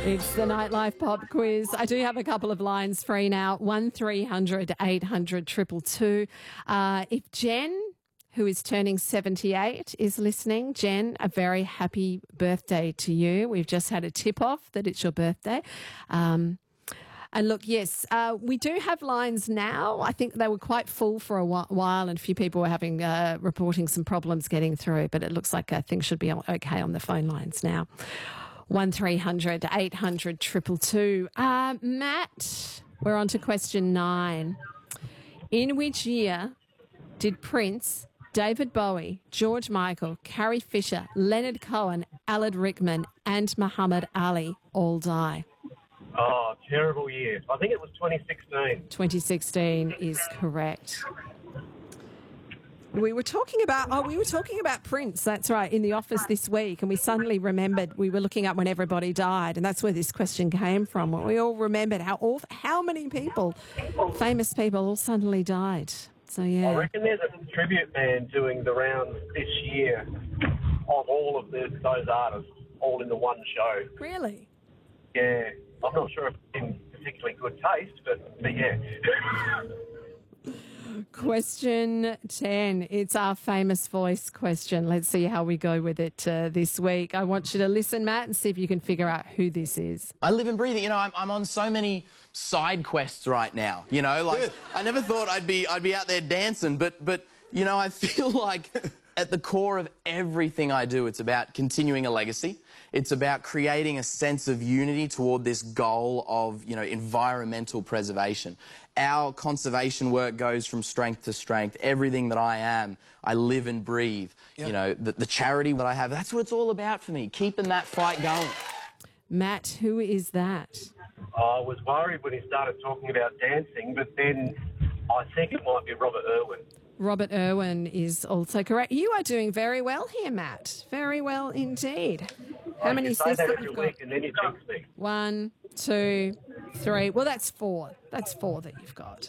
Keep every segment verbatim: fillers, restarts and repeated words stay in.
It's the Nightlife Pop Quiz. I do have a couple of lines free now. one three hundred eight hundred two two two. Uh, if Jen, who is turning seventy-eight, is listening, Jen, a very happy birthday to you. We've just had a tip-off that it's your birthday. Um, and look, yes, uh, we do have lines now. I think they were quite full for a while and a few people were having uh, reporting some problems getting through, but it looks like uh, things should be okay on the phone lines now. one three hundred eight hundred two two two. Uh, Matt, we're on to question nine. In which year did Prince, David Bowie, George Michael, Carrie Fisher, Leonard Cohen, Alan Rickman and Muhammad Ali all die? Oh, terrible year. I think it was twenty sixteen. twenty sixteen is correct. We were talking about, oh, we were talking about Prince, that's right, in the office this week, and we suddenly remembered, we were looking up when everybody died, and that's where this question came from. We all remembered how all, how many people, famous people, all suddenly died. So, yeah. I reckon there's a tribute band doing the rounds this year of all of the, those artists, all in the one show. Really? Yeah. I'm not sure if it's in particularly good taste, but, but yeah. Question ten. It's our famous voice question. Let's see how we go with it uh, this week. I want you to listen, Matt, and see if you can figure out who this is. I live and breathe it. You know, I'm, I'm on so many side quests right now. You know, like I never thought I'd be I'd be out there dancing, but but you know, I feel like at the core of everything I do, it's about continuing a legacy. It's about creating a sense of unity toward this goal of, you know, environmental preservation. Our conservation work goes from strength to strength. Everything that I am, I live and breathe. Yep. You know, the, the charity that I have, that's what it's all about for me, keeping that fight going. Matt, who is that? I was worried when he started talking about dancing, but then I think it might be Robert Irwin. Robert Irwin is also correct. You are doing very well here, Matt. Very well indeed. How oh, many you say that every you've week got? and then you jinx me. One, two, three. Well, that's four. That's four that you've got.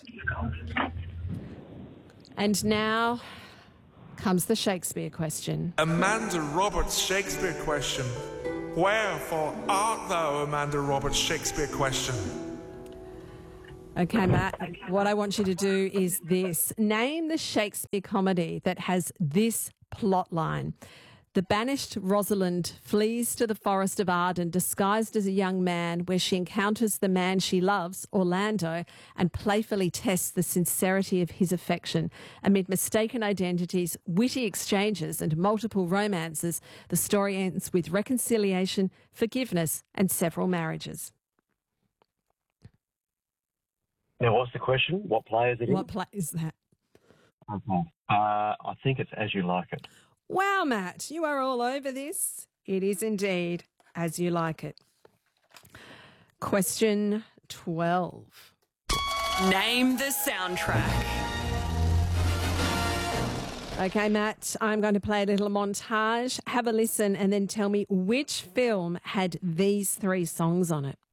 And now comes the Shakespeare question. Amanda Roberts Shakespeare question. Wherefore art thou, Amanda Roberts Shakespeare question? Okay, Matt, what I want you to do is this. Name the Shakespeare comedy that has this plot line. The banished Rosalind flees to the forest of Arden disguised as a young man, where she encounters the man she loves, Orlando, and playfully tests the sincerity of his affection. Amid mistaken identities, witty exchanges and multiple romances, the story ends with reconciliation, forgiveness and several marriages. Now, what's the question? What play is it in? What play is that? Okay. Uh, I think it's As You Like It. Wow, Matt, you are all over this. It is indeed As You Like It. Question twelve. Name the soundtrack. Okay, Matt, I'm going to play a little montage. Have a listen and then tell me which film had these three songs on it.